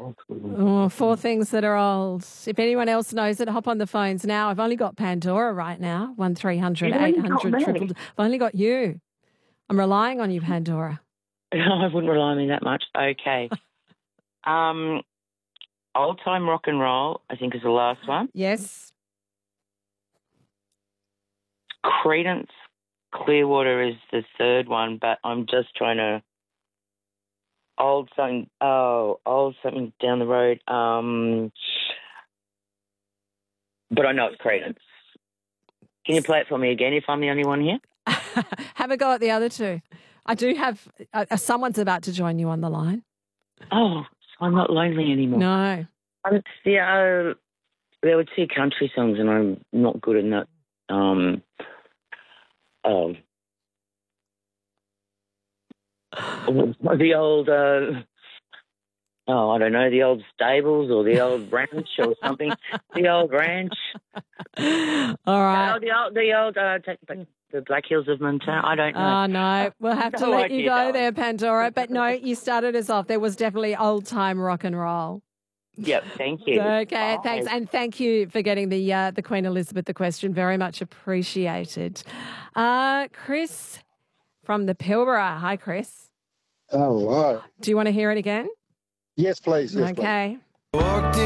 Oh, four things that are old. If anyone else knows it, hop on the phones now. I've only got Pandora right now. 1300 You've only got 800 me. triple. I've only got you. I'm relying on you, Pandora. I wouldn't rely on me that much. Okay. Old-time rock and roll, I think, is the last one. Yes. Creedence Clearwater is the third one, but I'm just trying to... Old something down the road. But I know it's Creedence. Can you play it for me again if I'm the only one here? Have a go at the other two. I do have someone's about to join you on the line. Oh, I'm not lonely anymore. No. There were two country songs, and I'm not good in that. The old, I don't know, the old stables or the old ranch or something. The old ranch. All right. The Black Hills of Montana. I don't know. Oh, no. We'll have to let you go there, Pandora. But no, you started us off. There was definitely old-time rock and roll. Yep, thank you. Okay, Bye. thanks. And thank you for getting the Queen Elizabeth the question. Very much appreciated. Chris from the Pilbara. Hi, Chris. Oh, right. Do you want to hear it again? Yes, please. Yes, okay. Please.